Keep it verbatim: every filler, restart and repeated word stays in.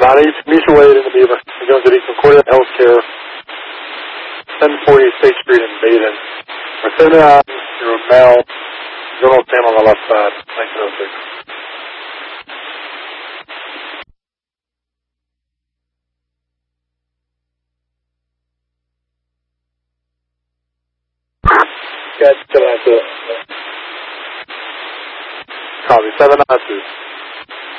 seven on East, mutual aid in the Beaver. Jones at East Concordia Healthcare, ten forty State Street in Baden. We're sending out through Mel, Journal ten on the left side, nineteen oh six. Got seven nine two. Copy, seven nine two.